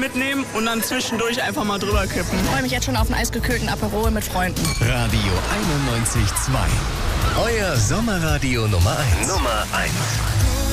mitnehmen und dann zwischendurch einfach mal drüber kippen. Ich freue mich jetzt schon auf einen eisgekühlten Aperol mit Freunden. Radio 91.2. Euer Sommerradio Nummer 1. Nummer 1.